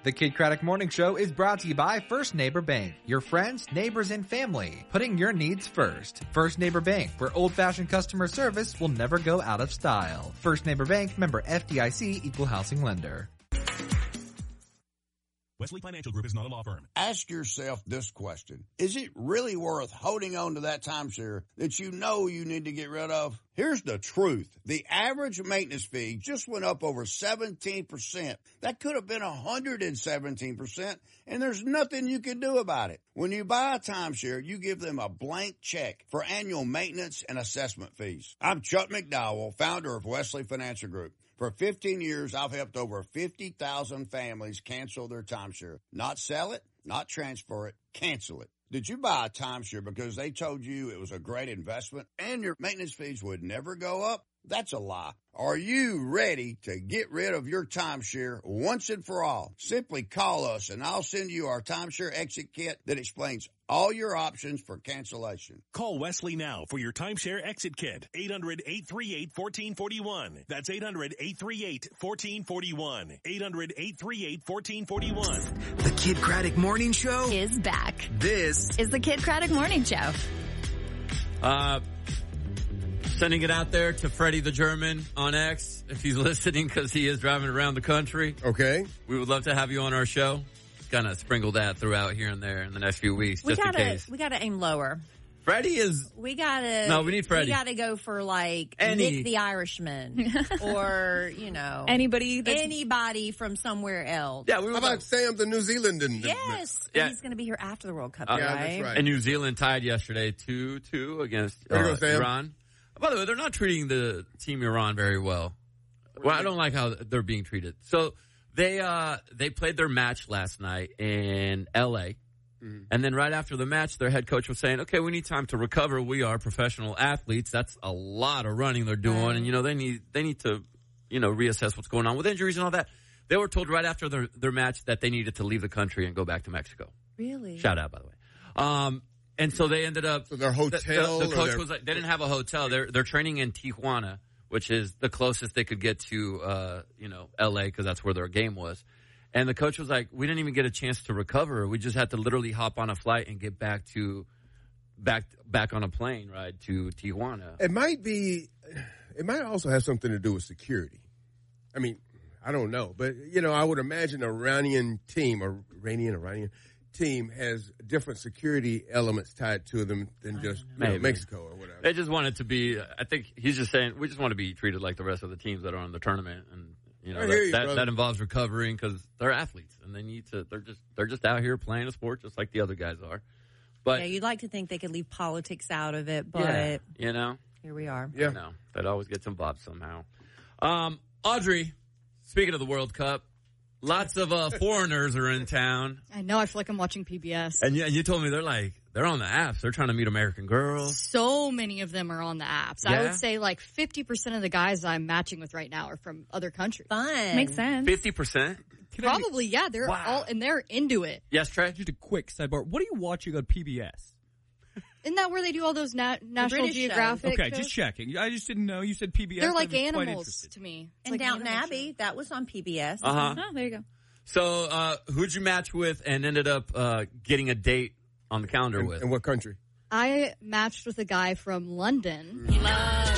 The Kid Craddock Morning Show is brought to you by First Neighbor Bank. Your friends, neighbors, and family. Putting your needs first. First Neighbor Bank, where old-fashioned customer service will never go out of style. First Neighbor Bank, member FDIC, equal housing lender. Wesley Financial Group is not a law firm. Ask yourself this question. Is it really worth holding on to that timeshare that you know you need to get rid of? Here's the truth. The average maintenance fee just went up over 17%. That could have been 117%, and there's nothing you can do about it. When you buy a timeshare, you give them a blank check for annual maintenance and assessment fees. I'm Chuck McDowell, founder of Wesley Financial Group. For 15 years, I've helped over 50,000 families cancel their timeshare. Not sell it, not transfer it, cancel it. Did you buy a timeshare because they told you it was a great investment and your maintenance fees would never go up? That's a lie. Are you ready to get rid of your timeshare once and for all? Simply call us and I'll send you our timeshare exit kit that explains all your options for cancellation. Call Wesley now for your timeshare exit kit. 800-838-1441. That's 800-838-1441. 800-838-1441. The Kid Craddock Morning Show is back. This is the Kid Craddock Morning Show. Sending it out there to Freddie the German on X, if he's listening, because he is driving around the country. Okay. We would love to have you on our show. Kind of sprinkle that throughout here and there in the next few weeks, in case. We gotta aim lower. Freddie is... We gotta... No, we need Freddie. We gotta go for, like, Nick the Irishman. Or, you know... Anybody from somewhere else. Yeah, How about Sam the New Zealander? Yes. Yeah. He's gonna be here after the World Cup, yeah, that's right. And New Zealand tied yesterday 2-2 against Iran. By the way, they're not treating the team Iran very well. Well, I don't like how they're being treated. So they played their match last night in L.A., and then right after the match, their head coach was saying, okay, we need time to recover. We are professional athletes. That's a lot of running they're doing, and, you know, they need to, you know, reassess what's going on with injuries and all that. They were told right after their match that they needed to leave the country and go back to Mexico. Really? Shout out, by the way. And so they ended up... So their hotel... The coach was like, they didn't have a hotel. They're training in Tijuana, which is the closest they could get to, L.A., because that's where their game was. And the coach was like, we didn't even get a chance to recover. We just had to literally hop on a flight and get back on a plane ride to Tijuana. It might also have something to do with security. I mean, I don't know. But, you know, I would imagine Iranian team has different security elements tied to them than just Mexico or whatever. They just want it to be, I think he's just saying, we just want to be treated like the rest of the teams that are on the tournament. And, you know, that involves recovering because they're athletes and they need to, they're just out here playing a sport just like the other guys are. But yeah, you'd like to think they could leave politics out of it, but yeah, you know, here we are. Yeah. No, that always gets involved somehow. Audrey, speaking of the World Cup, lots of foreigners are in town. I know. I feel like I'm watching PBS. And you told me they're on the apps. They're trying to meet American girls. So many of them are on the apps. Yeah? I would say like 50% of the guys I'm matching with right now are from other countries. Fun. Makes sense. 50%? Probably, yeah. They're all, and they're into it. Yes, Trey? Just a quick sidebar. What are you watching on PBS? Isn't that where they do all those National Geographic Okay, shows? just checking. I just didn't know. You said PBS. They're like animals to me. It's And like Downton animal Abbey, show. that was on PBS. Uh-huh. Oh, there you go. So, who'd you match with and ended up getting a date on the calendar with? In what country? I matched with a guy from London.